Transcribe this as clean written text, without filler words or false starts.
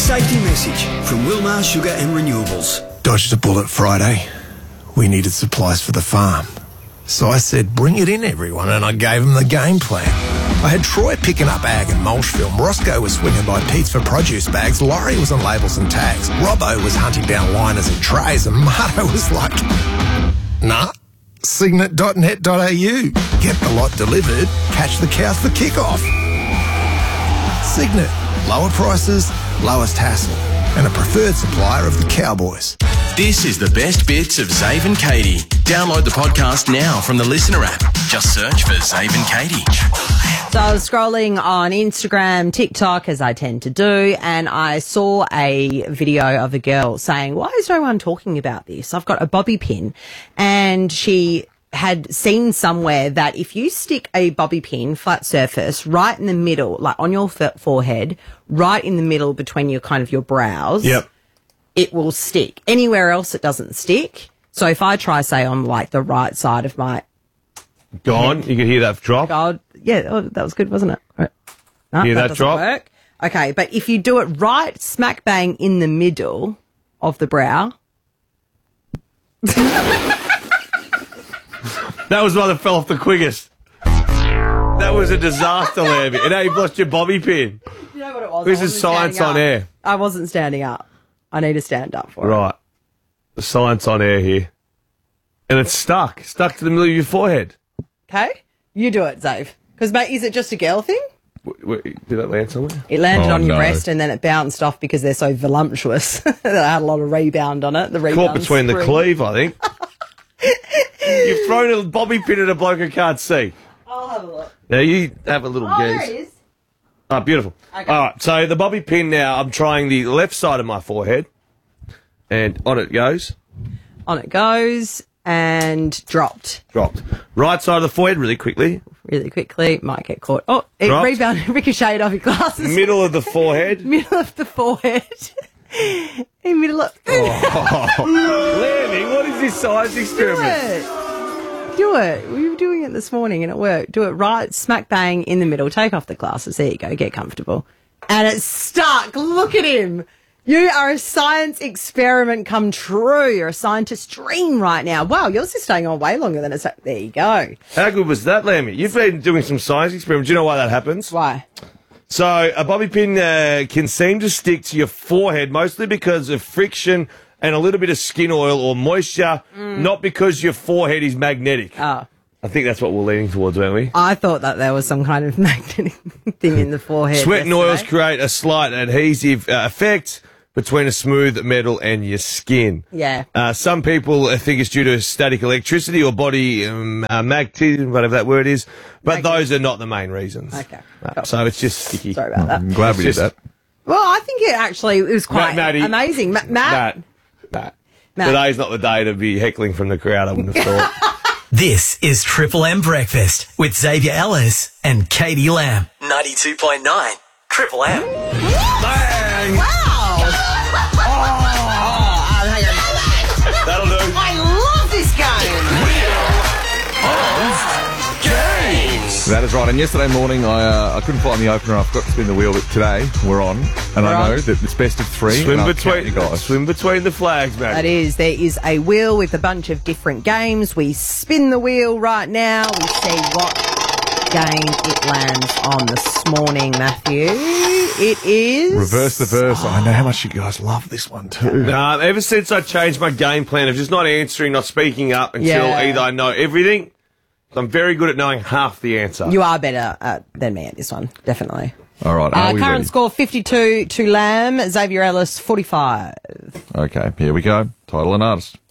safety message from Wilmar Sugar and Renewables. Dodged a bullet Friday. We needed supplies for the farm. So I said, bring it in, everyone, and I gave them the game plan. I had Troy picking up ag and mulch film. Roscoe was swinging by Pete's for produce bags. Laurie was on labels and tags. Robbo was hunting down liners and trays. And Marto was like, nah, Signet.net.au. Get the lot delivered. Catch the cows for kickoff. Signet. Lower prices, lowest hassle. And a preferred supplier of the Cowboys. This is the best bits of Zave and Katie. Download the podcast now from the Listener app. Just search for Zave and Katie. So I was scrolling on Instagram, TikTok, as I tend to do, and I saw a video of a girl saying, why is no one talking about this? I've got a bobby pin. And she had seen somewhere that if you stick a bobby pin, flat surface, right in the middle, like on your forehead, right in the middle between your kind of your brows, Yep. it will stick. Anywhere else it doesn't stick. So if I try, say, on like the right side of my Gone. You can hear that drop. God, yeah, oh, that was good, wasn't it? Right. No, Hear that doesn't drop? work. Okay, but if you do it right smack bang in the middle of the brow. That was one that fell off the quickest. That was a disaster, Lambie. And now you've lost your bobby pin. You know what it was? This I is wasn't science standing on up. air. I wasn't standing up. I need to stand up for it. Right. The science on air here. And it's stuck. Stuck to the middle of your forehead. Okay? You do it, Zave. Because, mate, is it just a girl thing? Did that land somewhere? It landed Oh, on your no. breast and then it bounced off because they're so voluptuous. That it had a lot of rebound on it. The rebound Caught between the spring. cleave, I think. You've thrown a bobby pin at a bloke who can't see. I'll have a look. Now you have a little Oh, there gaze. it is. Oh, beautiful. Okay. All right, so the bobby pin now, I'm trying the left side of my forehead. And on it goes. On it goes and dropped. Dropped. Right side of the forehead really quickly. Really quickly. Might get caught. Oh, it Dropped. rebounded, ricocheted off your glasses. Middle of the forehead. Middle of the forehead. In middle of... Landy, what is this science Do experiment? it. Do it. We were doing it this morning and it worked. Do it right, smack bang in the middle. Take off the glasses. There you go. Get comfortable. And it's stuck. Look at him. You are a science experiment come true. You're a scientist's dream right now. Wow, yours is staying on way longer than it's... There you go. How good was that, Lammy? You've been doing some science experiments. Do you know why that happens? Why? So a bobby pin can seem to stick to your forehead mostly because of friction and a little bit of skin oil or moisture, not because your forehead is magnetic. Oh. I think that's what we're leaning towards, aren't we? I thought that there was some kind of magnetic thing in the forehead. Sweat and oils yesterday. create a slight adhesive effect between a smooth metal and your skin. Yeah. Some people think it's due to static electricity or body magnetism, whatever that word is, but those are not the main reasons. Okay. So it's just sticky. Sorry about that. I'm glad we did It's just- that. Well, I think it was quite Matty. amazing. Matt. Matt. Matt. Today's not the day to be heckling from the crowd, I wouldn't have thought. This is Triple M Breakfast with Xavier Ellis and Katie Lamb. 92.9 Triple M. Bang! That'll do. I love this game. That is right. And yesterday morning, I couldn't find the opener. I forgot to spin the wheel, but today we're on. And I know that it's best of three. Swim and I'll count you guys. swim between the flags, man. That is, there is a wheel with a bunch of different games. We spin the wheel right now. We see what game it lands on this morning, Matthew. It is... Reverse the verse. I know how much you guys love this one too. Ever since I changed my game plan of just not answering, not speaking up until Yeah. either I know everything, I'm very good at knowing half the answer. You are better than me at this one, definitely. All right. Are we Current ready? score 52 to Lamb, Xavier Ellis 45. Okay. Here we go. Title and artist.